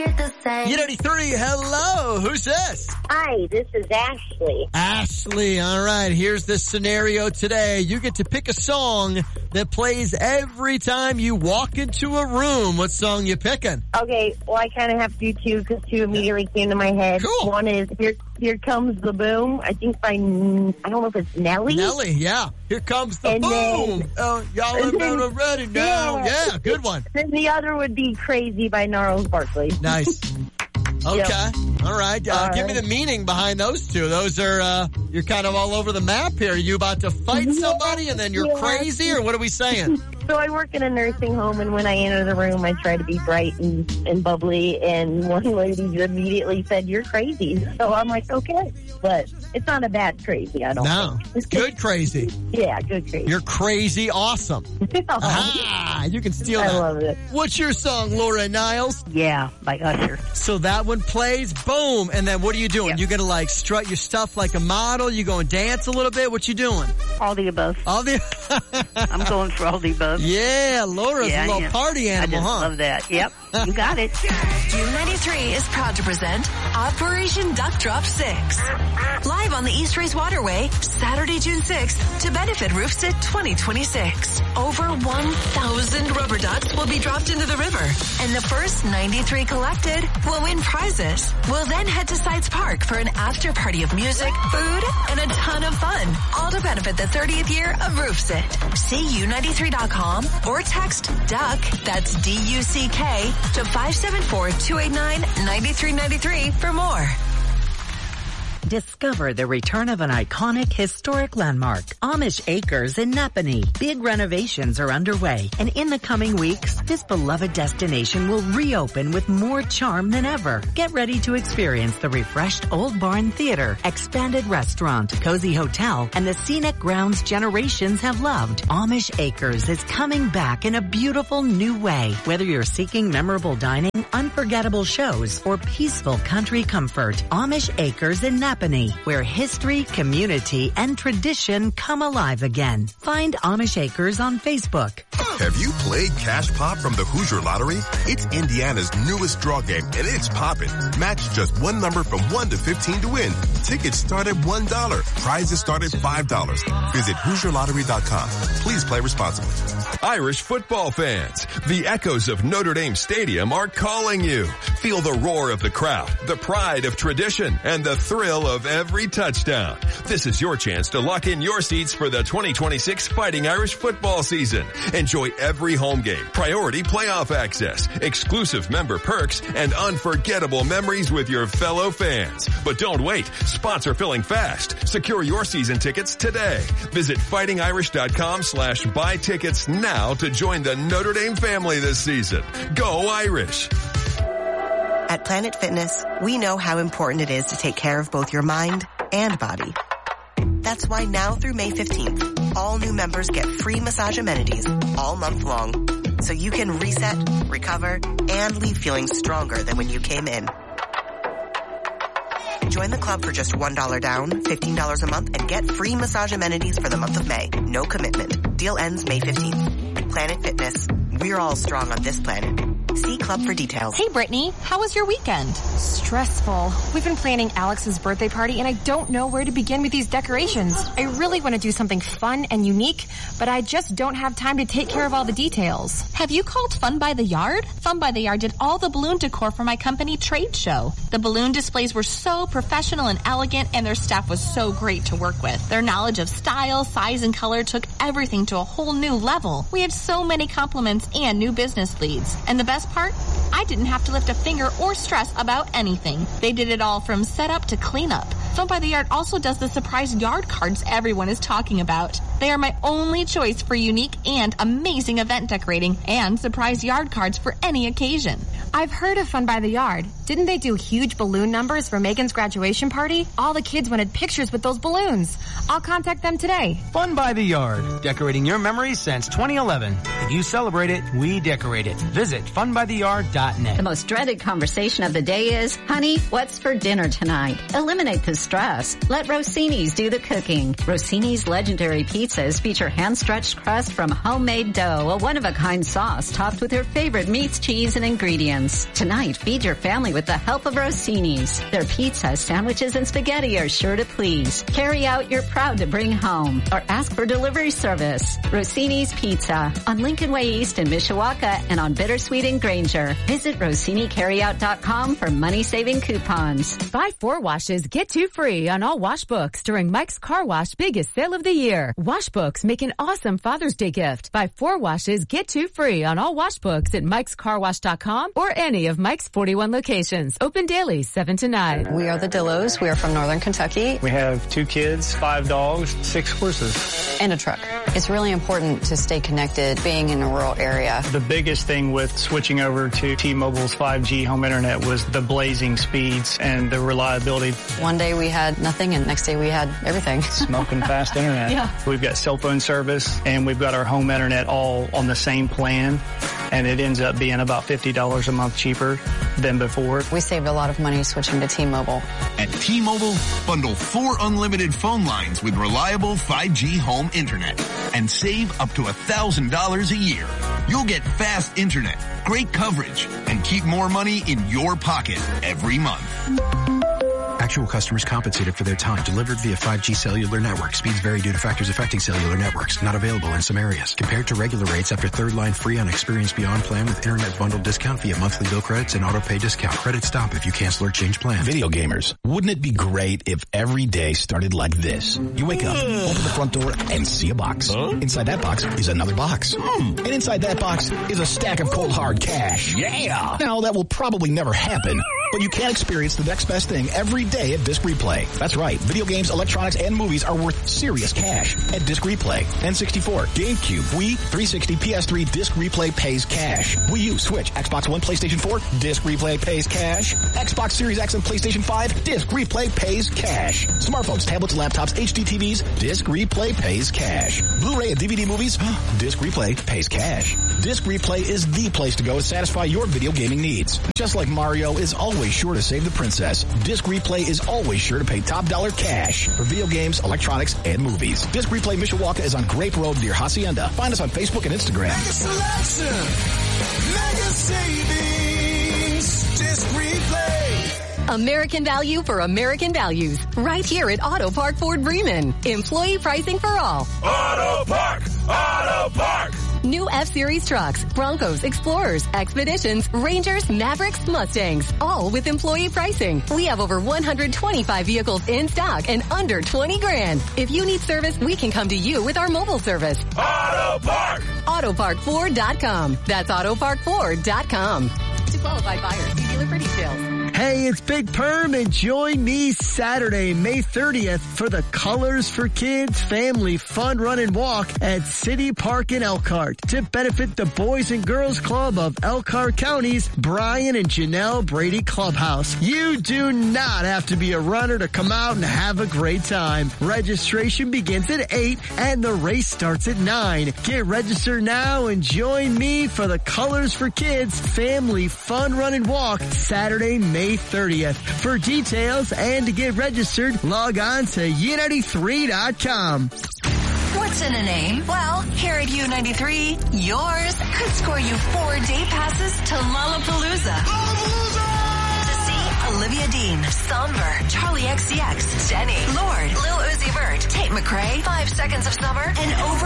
it the same. Unity 3, hello. Who's this? Hi, this is Ashley. Ashley, all right. Here's the scenario today. You get to pick a song that plays every time you walk into a room. What song you picking? Okay, well, I kind of have to do two because two immediately came to my head. Cool. One is Here Comes the Boom. I think by, I don't know if it's Nelly. Nelly, yeah. Here comes the And boom. then- Y'all are ready now. Yeah, good one. Then the other would be Crazy by Gnarls Barkley. Nice. Okay. Yep. All right. Give me the meaning behind those two. Those are, you're kind of all over the map here. Are you about to fight somebody and then you're crazy, or what are we saying? So I work in a nursing home, and when I enter the room, I try to be bright and bubbly, and one lady immediately said, "You're crazy." So I'm like, okay. But it's not a bad crazy, I don't think. It's good crazy. Yeah, good crazy. You're crazy awesome. Ah, you can steal that. I love it. What's your song, Laura Niles? Yeah, by Usher. So that one plays, boom, and then what are you doing? Yeah. You gonna like strut your stuff like a model? You go and dance a little bit? What you doing? All the above. All the I'm going for all the above. Yeah, Laura's a little party animal, I just love that. Yep, you got it. U93 is proud to present Operation Duck Drop 6. Live on the East Race Waterway, Saturday, June 6th, to benefit Roofsit 2026. Over 1,000 rubber ducks will be dropped into the river, and the first 93 collected will win prizes. We'll then head to Sites Park for an after party of music, food, and a ton of fun, all to benefit the 30th year of Roofsit. See U93.com or text DUCK, that's D-U-C-K, to 574-289-9393 for more. Discover the return of an iconic historic landmark, Amish Acres in Napanee. Big renovations are underway, and in the coming weeks, this beloved destination will reopen with more charm than ever. Get ready to experience the refreshed Old Barn Theater, expanded restaurant, cozy hotel, and the scenic grounds generations have loved. Amish Acres is coming back in a beautiful new way. Whether you're seeking memorable dining, unforgettable shows, or peaceful country comfort, Amish Acres in Napanee, where history, community, and tradition come alive again. Find Amish Acres on Facebook. Have you played Cash Pop from the Hoosier Lottery? It's Indiana's newest draw game, and it's poppin'. Match just one number from 1 to 15 to win. Tickets start at $1. Prizes start at $5. Visit HoosierLottery.com. Please play responsibly. Irish football fans, the echoes of Notre Dame Stadium are calling you. Feel the roar of the crowd, the pride of tradition, and the thrill of every touchdown. This is your chance to lock in your seats for the 2026 Fighting Irish football season. Enjoy every home game, priority playoff access, exclusive member perks, and unforgettable memories with your fellow fans. But don't wait. Spots are filling fast. Secure your season tickets today. Visit fightingirish.com/buy tickets now to join the Notre Dame family this season. Go Irish! At Planet Fitness, we know how important it is to take care of both your mind and body. That's why now through May 15th, all new members get free massage amenities all month long, so you can reset, recover, and leave feeling stronger than when you came in. Join the club for just $1 down, $15 a month, and get free massage amenities for the month of May. No commitment. Deal ends May 15th. Planet Fitness. We're all strong on this planet. See Club for details. Hey, Brittany. How was your weekend? Stressful. We've been planning Alex's birthday party, and I don't know where to begin with these decorations. I really want to do something fun and unique, but I just don't have time to take care of all the details. Have you called Fun by the Yard? Fun by the Yard did all the balloon decor for my company trade show. The balloon displays were so professional and elegant, and their staff was so great to work with. Their knowledge of style, size, and color took everything to a whole new level. We had so many compliments and new business leads. And the best part? I didn't have to lift a finger or stress about anything. They did it all from setup to cleanup. Fun by the Yard also does the surprise yard cards everyone is talking about. They are my only choice for unique and amazing event decorating and surprise yard cards for any occasion. I've heard of Fun by the Yard. Didn't they do huge balloon numbers for Megan's graduation party? All the kids wanted pictures with those balloons. I'll contact them today. Fun by the Yard, decorating your memories since 2011. If you celebrate it, we decorate it. Visit funbytheyard.net. The most dreaded conversation of the day is, honey, what's for dinner tonight? Eliminate the stress. Let Rossini's do the cooking. Rossini's legendary pizzas feature hand-stretched crust from homemade dough, a one-of-a-kind sauce topped with your favorite meats, cheese, and ingredients. plans. Tonight, feed your family with the help of Rossini's. Their pizza, sandwiches, and spaghetti are sure to please. Carry out you're proud to bring home or ask for delivery service. Rossini's Pizza on Lincoln Way East in Mishawaka and on Bittersweet in Granger. Visit RossiniCarryout.com for money-saving coupons. Buy 4 washes, get 2 free on all wash books during Mike's Car Wash biggest sale of the year. Wash books make an awesome Father's Day gift. Buy 4 washes, get 2 free on all wash books at Mike'sCarWash.com or any of Mike's 41 locations. Open daily, 7 to 9. We are the Dillos. We are from Northern Kentucky. We have 2 kids, 5 dogs, 6 horses. And a truck. It's really important to stay connected being in a rural area. The biggest thing with switching over to T-Mobile's 5G home internet was the blazing speeds and the reliability. One day we had nothing and next day we had everything. Smoking fast internet. Yeah. We've got cell phone service and we've got our home internet all on the same plan, and it ends up being about $50 a month cheaper than before. We saved a lot of money switching to T-Mobile. At T-Mobile, bundle 4 unlimited phone lines with reliable 5G home internet and save up to $1,000 a year. You'll get fast internet, great coverage, and keep more money in your pocket every month. Actual customers compensated for their time. Delivered via 5G cellular network. Speeds vary due to factors affecting cellular networks. Not available in some areas. Compared to regular rates after third line free on Experience Beyond plan with internet bundle discount via monthly bill credits and auto pay discount. Credits stop if you cancel or change plan. Video gamers, wouldn't it be great if every day started like this? You wake up, open the front door, and see a box. Inside that box is another box. And inside that box is a stack of cold hard cash. Yeah! Now that will probably never happen, but you can experience the next best thing every day at Disc Replay. That's right. Video games, electronics, and movies are worth serious cash at Disc Replay. N64, GameCube, Wii, 360, PS3, Disc Replay pays cash. Wii U, Switch, Xbox One, PlayStation 4, Disc Replay pays cash. Xbox Series X and PlayStation 5, Disc Replay pays cash. Smartphones, tablets, laptops, HD TVs, Disc Replay pays cash. Blu-ray and DVD movies, Disc Replay pays cash. Disc Replay is the place to go to satisfy your video gaming needs. Just like Mario is always sure to save the princess, Disc Replay is always sure to pay top dollar cash for video games, electronics, and movies. Disc Replay Mishawaka is on Grape Road near Hacienda. Find us on Facebook and Instagram. Mega selection, mega savings, Disc Replay. American value for American values. Right here at Auto Park Ford Bremen. Employee pricing for all. Auto Park! Auto Park! New F-Series trucks, Broncos, Explorers, Expeditions, Rangers, Mavericks, Mustangs. All with employee pricing. We have over 125 vehicles in stock and under 20 grand. If you need service, we can come to you with our mobile service. Auto Park! AutoParkFord.com. That's AutoParkFord.com. To qualified buyers, see dealer for details. Hey, it's Big Perm, and join me Saturday, May 30th for the Colors for Kids Family Fun Run and Walk at City Park in Elkhart to benefit the Boys and Girls Club of Elkhart County's Brian and Janelle Brady Clubhouse. You do not have to be a runner to come out and have a great time. Registration begins at 8 and the race starts at 9. Get registered now and join me for the Colors for Kids Family Fun Run and Walk Saturday, May 30th. For details and to get registered, log on to U93.com. What's in a name? Well, here at U93, yours could score you 4-day passes to Lollapalooza. To see Olivia Dean, Somber, Charlie XCX, Jenny, Lord, Lil Uzi Vert, Tate McRae, 5 Seconds of Summer, and over